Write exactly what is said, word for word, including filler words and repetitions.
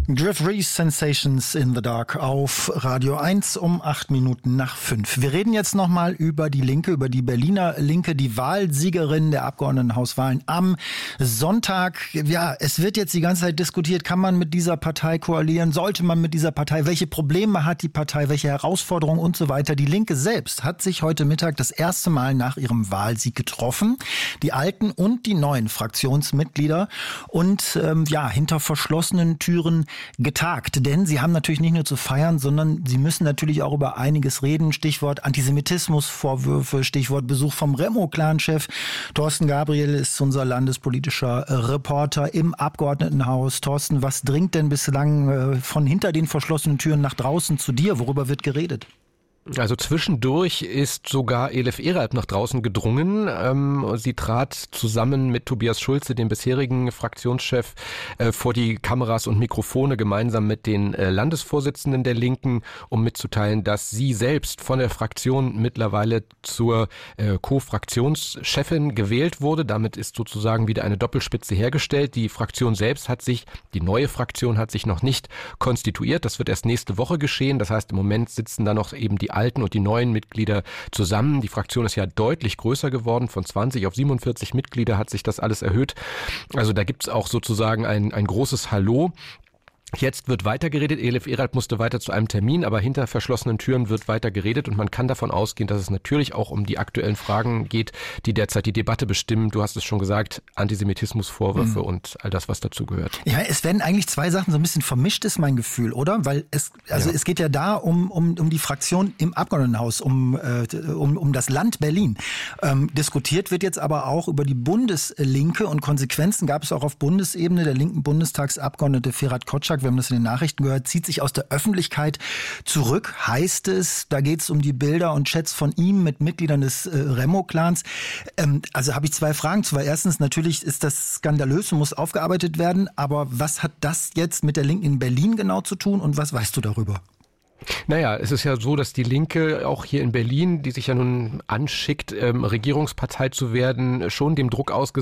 Griff Rhys, Sensations in the Dark auf Radio eins um acht Minuten nach fünf. Wir reden jetzt nochmal über die Linke, über die Berliner Linke, die Wahlsiegerin der Abgeordnetenhauswahlen am Sonntag. Ja, es wird jetzt die ganze Zeit diskutiert, kann man mit dieser Partei koalieren, sollte man mit dieser Partei, welche Probleme hat die Partei, welche Herausforderungen und so weiter. Die Linke selbst hat sich heute Mittag das erste Mal nach ihrem Wahlsieg getroffen. Die alten und die neuen Fraktionsmitglieder und ähm, ja, hinter verschlossenen Türen getagt, denn sie haben natürlich nicht nur zu feiern, sondern sie müssen natürlich auch über einiges reden. Stichwort Antisemitismusvorwürfe, Stichwort Besuch vom Remo-Clan-Chef. Thorsten Gabriel ist unser landespolitischer Reporter im Abgeordnetenhaus. Thorsten, was dringt denn bislang von hinter den verschlossenen Türen nach draußen zu dir? Worüber wird geredet? Also zwischendurch ist sogar Elif Eralp nach draußen gedrungen. Ähm, sie trat zusammen mit Tobias Schulze, dem bisherigen Fraktionschef, äh, vor die Kameras und Mikrofone gemeinsam mit den äh, Landesvorsitzenden der Linken, um mitzuteilen, dass sie selbst von der Fraktion mittlerweile zur äh, Co-Fraktionschefin gewählt wurde. Damit ist sozusagen wieder eine Doppelspitze hergestellt. Die Fraktion selbst hat sich, die neue Fraktion hat sich noch nicht konstituiert. Das wird erst nächste Woche geschehen. Das heißt, im Moment sitzen da noch eben die alten und die neuen Mitglieder zusammen. Die Fraktion ist ja deutlich größer geworden. Von zwanzig auf siebenundvierzig Mitglieder hat sich das alles erhöht. Also da gibt's auch sozusagen ein, ein großes Hallo. Jetzt wird weiter geredet. Elif Eralp musste weiter zu einem Termin, aber hinter verschlossenen Türen wird weiter geredet und man kann davon ausgehen, dass es natürlich auch um die aktuellen Fragen geht, die derzeit die Debatte bestimmen. Du hast es schon gesagt, Antisemitismusvorwürfe mhm. und all das, was dazu gehört. Ja, es werden eigentlich zwei Sachen so ein bisschen vermischt, ist mein Gefühl, oder? Weil es, also ja. es geht ja da um, um, um die Fraktion im Abgeordnetenhaus, um, äh, um, um das Land Berlin. Ähm, diskutiert wird jetzt aber auch über die Bundeslinke und Konsequenzen gab es auch auf Bundesebene. Der linken Bundestagsabgeordnete Ferhat Kotschak, wir haben das in den Nachrichten gehört, zieht sich aus der Öffentlichkeit zurück, heißt es. Da geht es um die Bilder und Chats von ihm mit Mitgliedern des äh, Remo-Clans. Ähm, also habe ich zwei Fragen zu, weil erstens natürlich ist das skandalös und muss aufgearbeitet werden, aber was hat das jetzt mit der Linken in Berlin genau zu tun und was weißt du darüber? Naja, es ist ja so, dass die Linke auch hier in Berlin, die sich ja nun anschickt, ähm, Regierungspartei zu werden, schon dem Druck ausgesetzt